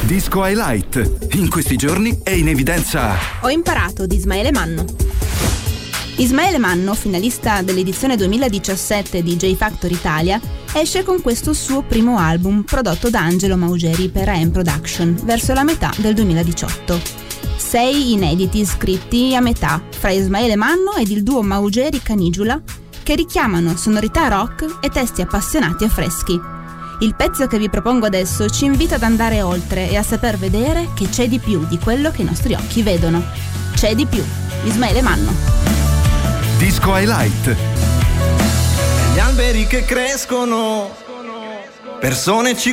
Disco Highlight. In questi giorni è in evidenza Ho imparato di Ismaele Manno. Ismaele Manno, finalista dell'edizione 2017 di J Factor Italia, esce con questo suo primo album prodotto da Angelo Maugeri per AM Production verso la metà del 2018. 6 inediti scritti a metà fra Ismaele Manno ed il duo Maugeri-Canigula che richiamano sonorità rock e testi appassionati e freschi. Il pezzo che vi propongo adesso ci invita ad andare oltre e a saper vedere che c'è di più di quello che i nostri occhi vedono. C'è di più. Ismaele Manno. Disco Highlight. Gli alberi che crescono, persone ci